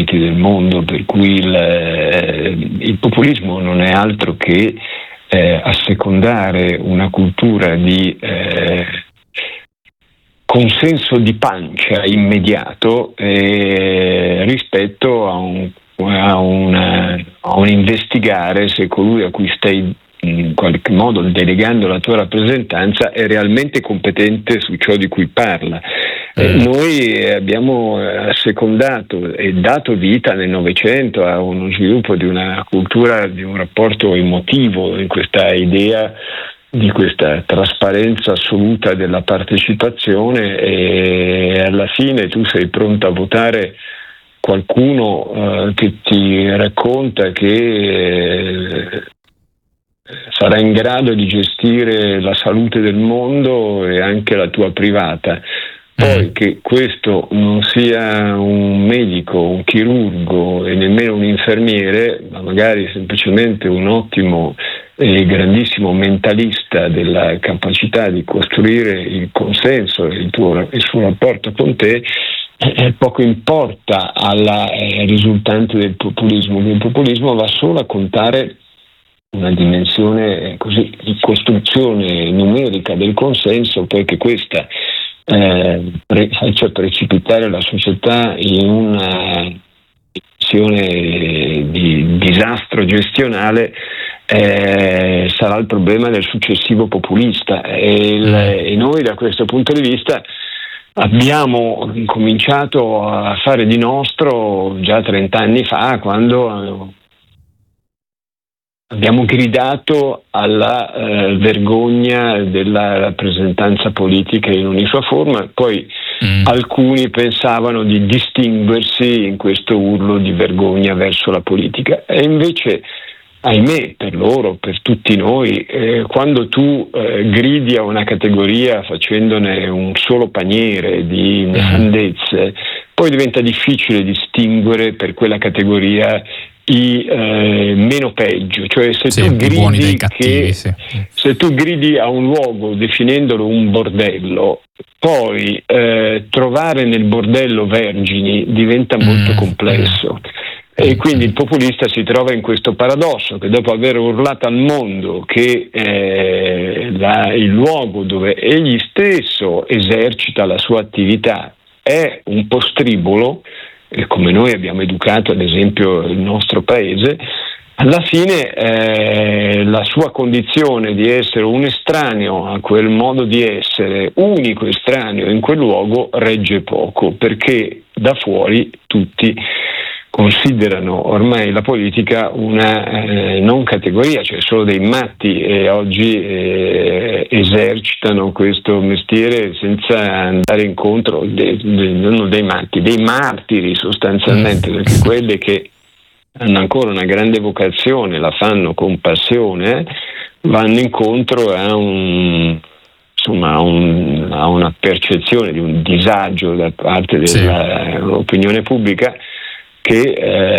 circuiti del mondo, per cui il populismo non è altro che assecondare una cultura di consenso di pancia immediato rispetto a un investigare se colui a cui stai in qualche modo delegando la tua rappresentanza è realmente competente su ciò di cui parla. Noi abbiamo assecondato e dato vita nel Novecento a uno sviluppo di una cultura, di un rapporto emotivo, in questa idea di questa trasparenza assoluta della partecipazione, e alla fine tu sei pronto a votare qualcuno che ti racconta che sarà in grado di gestire la salute del mondo e anche la tua privata. Poi che questo non sia un medico, un chirurgo e nemmeno un infermiere, ma magari semplicemente un ottimo e grandissimo mentalista della capacità di costruire il consenso e il suo rapporto con te, poco importa alla risultante del populismo. Il populismo va solo a contare una dimensione così di costruzione numerica del consenso, poiché questa faccia precipitare la società in una situazione di disastro gestionale, sarà il problema del successivo populista, e noi da questo punto di vista abbiamo cominciato a fare di nostro già 30 anni fa, quando abbiamo gridato alla vergogna della rappresentanza politica in ogni sua forma. Poi alcuni pensavano di distinguersi in questo urlo di vergogna verso la politica, e invece, ahimè, per loro, per tutti noi, quando tu gridi a una categoria facendone un solo paniere di nefandezze, poi diventa difficile distinguere per quella categoria i meno peggio. Cioè se tu gridi a un luogo definendolo un bordello, poi trovare nel bordello vergini diventa molto complesso. E quindi il populista si trova in questo paradosso, che dopo aver urlato al mondo che il luogo dove egli stesso esercita la sua attività è un postribolo, come noi abbiamo educato ad esempio il nostro paese, alla fine la sua condizione di essere un estraneo a quel modo di essere, unico estraneo in quel luogo, regge poco, perché da fuori tutti considerano ormai la politica una non categoria, cioè solo dei matti, e oggi esercitano questo mestiere senza andare incontro non dei matti, dei martiri sostanzialmente, perché quelli che hanno ancora una grande vocazione, la fanno con passione, vanno incontro a una percezione di un disagio da parte dell'opinione pubblica che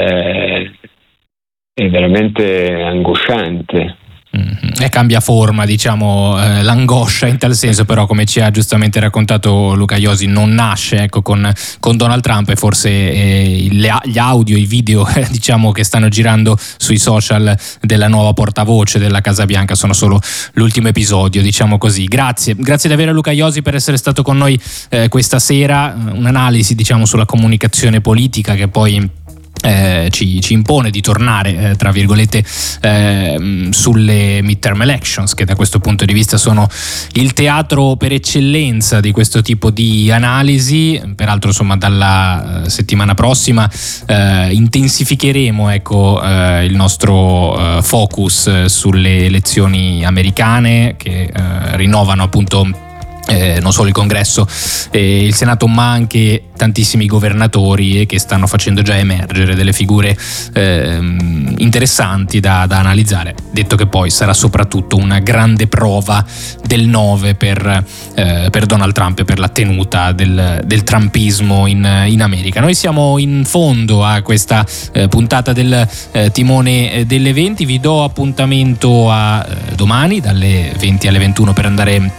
è veramente angosciante. E cambia forma, diciamo, l'angoscia in tal senso, però come ci ha giustamente raccontato Luca Iosi non nasce con Donald Trump, e forse gli audio, i video diciamo che stanno girando sui social della nuova portavoce della Casa Bianca sono solo l'ultimo episodio, diciamo così. Grazie davvero Luca Iosi per essere stato con noi questa sera, un'analisi diciamo sulla comunicazione politica che poi ci impone di tornare tra virgolette sulle midterm elections, che da questo punto di vista sono il teatro per eccellenza di questo tipo di analisi. Peraltro insomma dalla settimana prossima intensificheremo il nostro focus sulle elezioni americane che rinnovano appunto non solo il Congresso e il Senato, ma anche tantissimi governatori, che stanno facendo già emergere delle figure interessanti da analizzare, detto che poi sarà soprattutto una grande prova del 9 per Donald Trump e per la tenuta del trumpismo in America. Noi siamo in fondo a questa puntata del Timone delle 20, vi do appuntamento a domani dalle 20 alle 21 per andare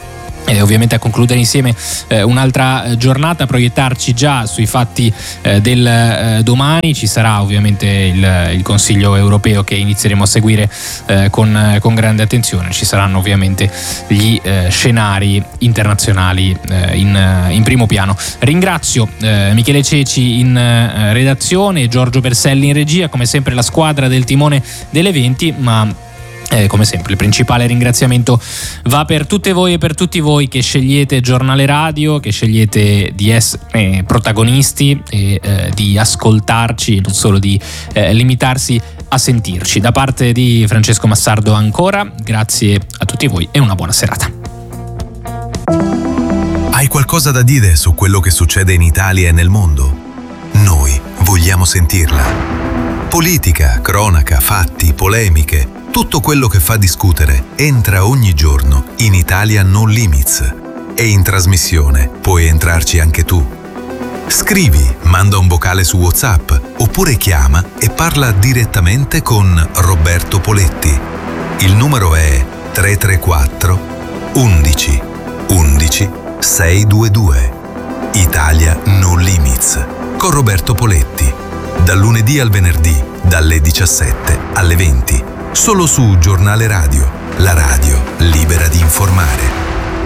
ovviamente a concludere insieme un'altra giornata, proiettarci già sui fatti del domani. Ci sarà ovviamente il Consiglio europeo che inizieremo a seguire con grande attenzione. Ci saranno ovviamente gli scenari internazionali in primo piano. Ringrazio Michele Ceci in redazione, Giorgio Berselli in regia, come sempre la squadra del timone dell'eventi, ma come sempre il principale ringraziamento va per tutte voi e per tutti voi che scegliete Giornale Radio, che scegliete di essere protagonisti e di ascoltarci, non solo di limitarsi a sentirci. Da parte di Francesco Massardo ancora, grazie a tutti voi e una buona serata. Hai qualcosa da dire su quello che succede in Italia e nel mondo? Noi vogliamo sentirla. Politica, cronaca, fatti, polemiche, tutto quello che fa discutere entra ogni giorno in Italia No Limits. E in trasmissione puoi entrarci anche tu. Scrivi, manda un vocale su WhatsApp oppure chiama e parla direttamente con Roberto Poletti. Il numero è 334 11 11 622. Italia No Limits con Roberto Poletti. Dal lunedì al venerdì, dalle 17 alle 20. Solo su Giornale Radio, la radio libera di informare.